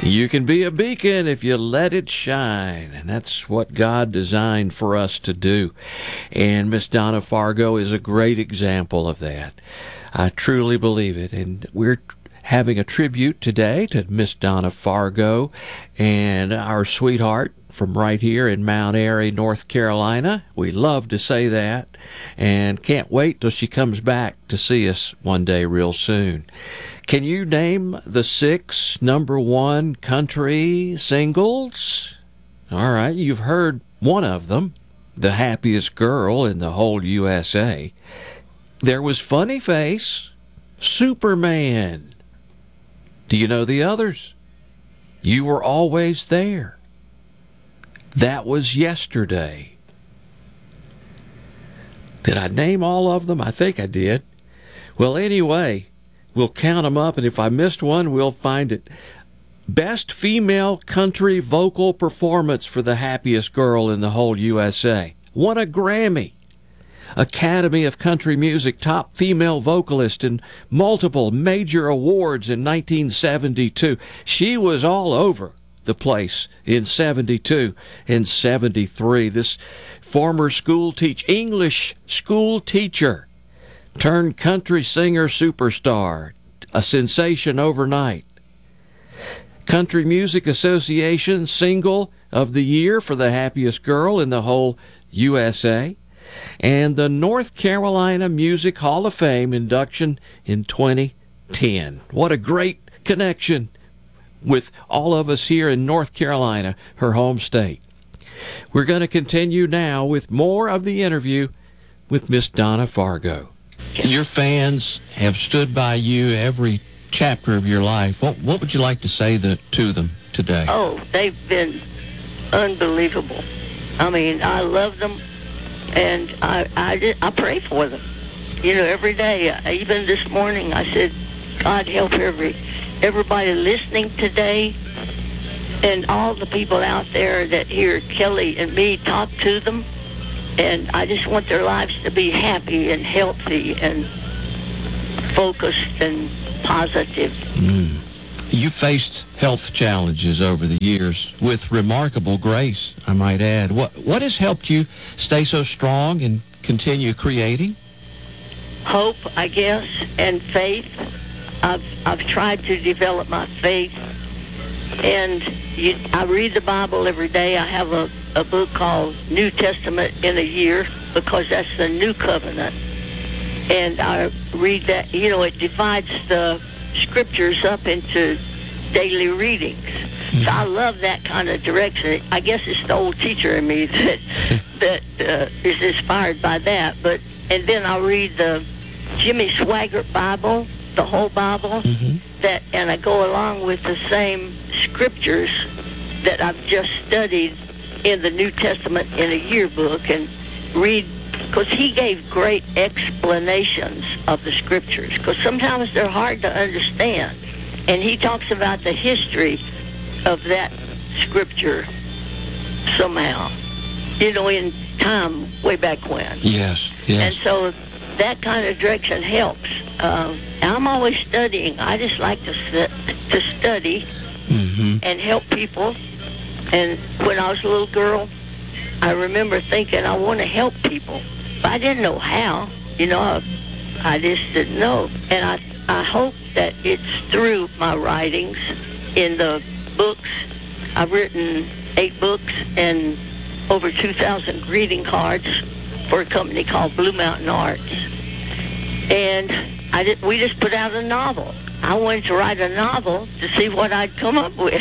You can be a beacon if you let it shine, and that's what God designed for us to do. And Miss Donna Fargo is a great example of that. I truly believe it, and we're having a tribute today to Miss Donna Fargo and our sweetheart from right here in Mount Airy, North Carolina. We love to say that and can't wait till she comes back to see us one day real soon. Can you name the 6 #1 country singles? All right, you've heard one of them, The Happiest Girl in the Whole USA. There was Funny Face, Superman. Do you know the others? You Were Always There. That Was Yesterday. Did I name all of them? I think I did. Well, anyway, we'll count them up, and if I missed one, we'll find it. Best Female Country Vocal Performance for The Happiest Girl in the Whole USA. Won a Grammy. Academy of Country Music Top Female Vocalist and multiple major awards in 1972. She was all over the place in 72 and 73. This former English school teacher turned country singer superstar, a sensation overnight. Country Music Association Single of the Year for The Happiest Girl in the Whole USA, and the North Carolina Music Hall of Fame induction in 2010. What a great connection with all of us here in North Carolina, her home state. We're going to continue now with more of the interview with Miss Donna Fargo. Your fans have stood by you every chapter of your life. What would you like to say to them today? Oh, they've been unbelievable. I mean, I love them, and I pray for them. You know, every day. Even this morning, I said, God help everybody listening today, and all the people out there that hear Kelly and me talk to them. And I just want their lives to be happy and healthy and focused and positive. You faced health challenges over the years with remarkable grace, I might add. What has helped you stay so strong and continue creating? Hope, I guess, and faith. I've tried to develop my faith, and I read the Bible every day. I have a book called New Testament in a Year, because that's the new covenant, and I read that. You know, it divides the scriptures up into daily readings. So I love that kind of direction. I guess it's the old teacher in me that is inspired by that. And then I read the Jimmy Swaggart Bible, the whole Bible, and I go along with the same scriptures that I've just studied in the New Testament in a yearbook, and read, because he gave great explanations of the scriptures, because sometimes they're hard to understand, and he talks about the history of that scripture somehow, you know, in time way back when. Yes. And so that kind of direction helps. I'm always studying. I just like to study and help people. And when I was a little girl, I remember thinking, I want to help people. But I didn't know how. You know, I just didn't know. And I hope that it's through my writings in the books. I've written 8 books and over 2,000 greeting cards for a company called Blue Mountain Arts. And we just put out a novel. I wanted to write a novel to see what I'd come up with.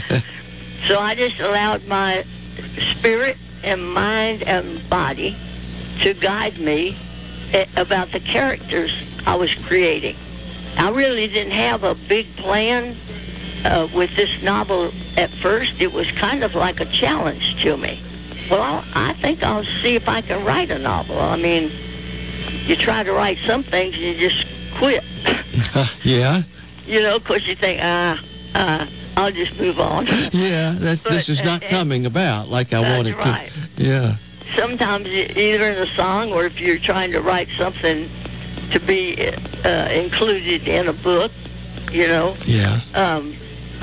So I just allowed my spirit and mind and body to guide me about the characters I was creating. I really didn't have a big plan with this novel at first. It was kind of like a challenge to me. Well, I think I'll see if I can write a novel. I mean, you try to write some things and you just quit. Yeah. You know, because you think, I'll just move on. Yeah, this is not coming about like I wanted to. Right. Yeah. Sometimes either in a song, or if you're trying to write something to be included in a book, you know. Yeah. But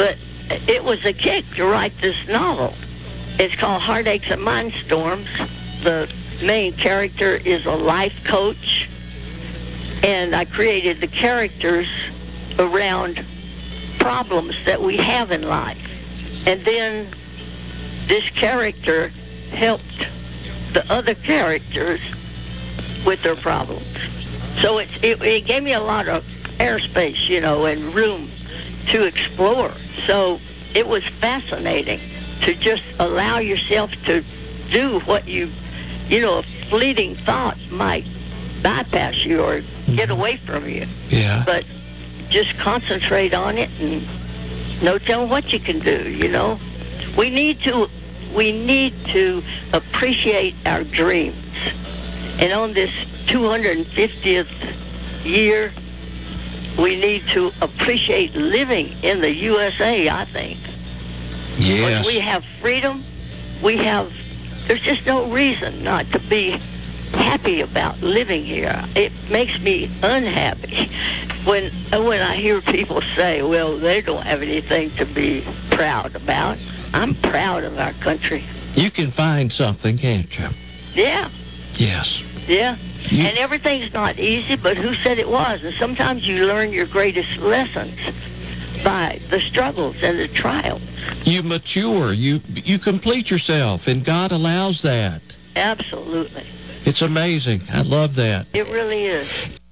it was a kick to write this novel. It's called Heartaches and Mindstorms. The main character is a life coach, and I created the characters around problems that we have in life. And then this character helped the other characters with their problems. So it gave me a lot of airspace, and room to explore. So it was fascinating to just allow yourself to do what a fleeting thought might bypass you or get away from you. Yeah. But just concentrate on it and no telling what you can do, We need to appreciate our dreams. And on this 250th year, we need to appreciate living in the USA, I think. Yes. When we have freedom, there's just no reason not to be happy about living here. It makes me unhappy when I hear people say, well, they don't have anything to be proud about. I'm proud of our country. You can find something, can't you? Yeah. Yes. Yeah. And everything's not easy, but who said it was? And sometimes you learn your greatest lessons by the struggles and the trials. You mature. You complete yourself, and God allows that. Absolutely. It's amazing. I love that. It really is.